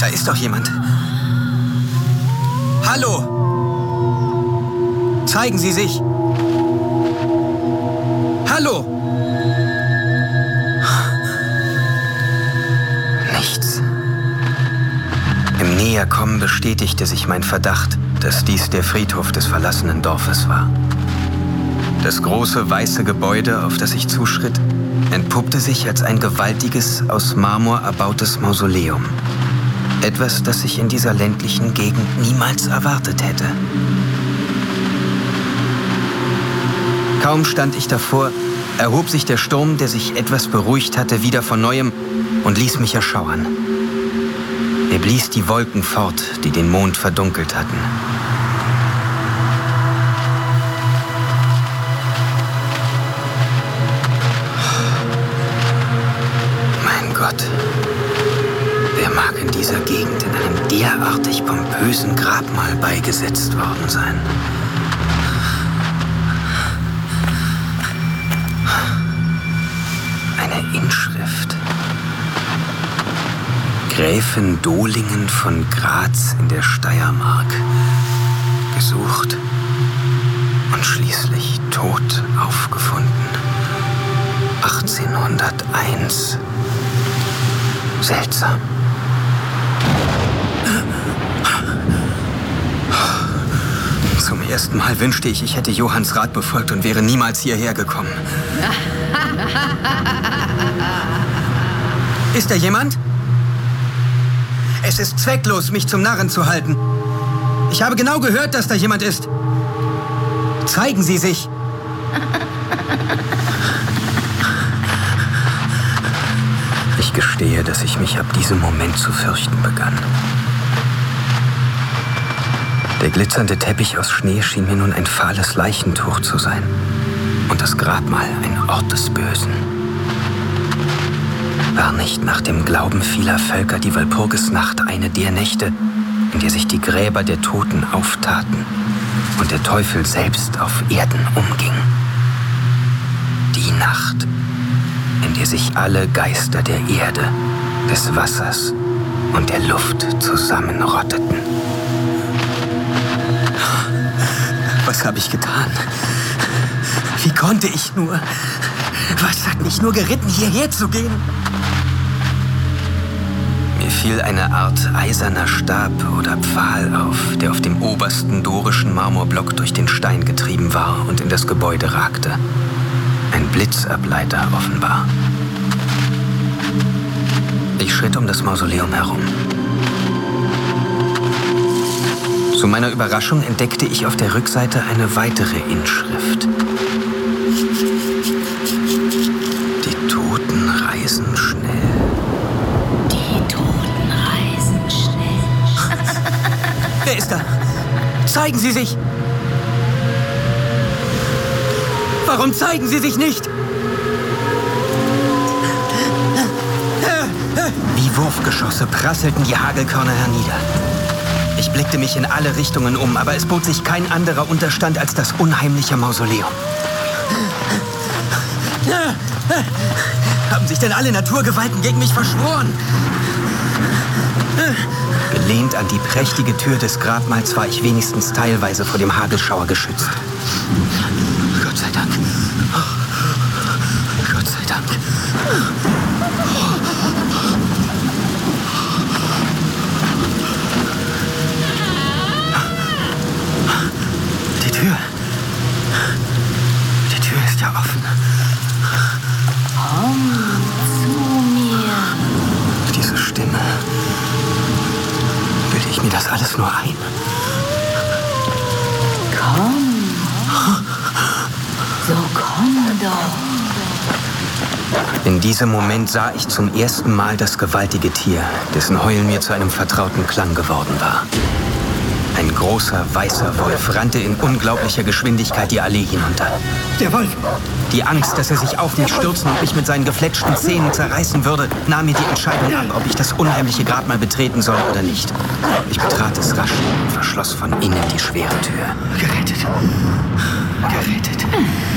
Da ist doch jemand. Hallo! Zeigen Sie sich! Hallo! Nichts. Im Näherkommen bestätigte sich mein Verdacht, dass dies der Friedhof des verlassenen Dorfes war. Das große weiße Gebäude, auf das ich zuschritt, entpuppte sich als ein gewaltiges, aus Marmor erbautes Mausoleum. Etwas, das ich in dieser ländlichen Gegend niemals erwartet hätte. Kaum stand ich davor, erhob sich der Sturm, der sich etwas beruhigt hatte, wieder von Neuem und ließ mich erschauern. Er blies die Wolken fort, die den Mond verdunkelt hatten. Mein Gott, wer mag in dieser Gegend in einem derartig pompösen Grabmal beigesetzt worden sein? Inschrift. Gräfin Dohlingen von Graz in der Steiermark. Gesucht und schließlich tot aufgefunden. 1801. Seltsam. Zum ersten Mal wünschte ich, ich hätte Johanns Rat befolgt und wäre niemals hierher gekommen. Ist da jemand? Es ist zwecklos, mich zum Narren zu halten. Ich habe genau gehört, dass da jemand ist. Zeigen Sie sich. Ich gestehe, dass ich mich ab diesem Moment zu fürchten begann. Der glitzernde Teppich aus Schnee schien mir nun ein fahles Leichentuch zu sein. Und das Grabmal ein Ort des Bösen. War nicht nach dem Glauben vieler Völker die Walpurgisnacht eine der Nächte, in der sich die Gräber der Toten auftaten und der Teufel selbst auf Erden umging? Die Nacht, in der sich alle Geister der Erde, des Wassers und der Luft zusammenrotteten. Was habe ich getan? Wie konnte ich nur? Was hat mich nur geritten, hierher zu gehen? Mir fiel eine Art eiserner Stab oder Pfahl auf, der auf dem obersten dorischen Marmorblock durch den Stein getrieben war und in das Gebäude ragte. Ein Blitzableiter offenbar. Ich schritt um das Mausoleum herum. Zu meiner Überraschung entdeckte ich auf der Rückseite eine weitere Inschrift. Die Toten reisen schnell. Die Toten reisen schnell. Wer ist da? Zeigen Sie sich! Warum zeigen Sie sich nicht? Wie Wurfgeschosse prasselten die Hagelkörner hernieder. Ich blickte mich in alle Richtungen um, aber es bot sich kein anderer Unterstand als das unheimliche Mausoleum. Haben sich denn alle Naturgewalten gegen mich verschworen? Gelehnt an die prächtige Tür des Grabmals war ich wenigstens teilweise vor dem Hagelschauer geschützt. Gott sei Dank. Gott sei Dank. Die Tür ist ja offen. Komm zu mir. Diese Stimme. Bilde ich mir das alles nur ein? Komm. So komm doch. In diesem Moment sah ich zum ersten Mal das gewaltige Tier, dessen Heulen mir zu einem vertrauten Klang geworden war. Ein großer, weißer Wolf rannte in unglaublicher Geschwindigkeit die Allee hinunter. Der Wolf! Die Angst, dass er sich auf mich stürzen und mich mit seinen gefletschten Zähnen zerreißen würde, nahm mir die Entscheidung ab, ob ich das unheimliche Grabmal betreten soll oder nicht. Ich betrat es rasch und verschloss von innen die schwere Tür. Gerettet. Gerettet.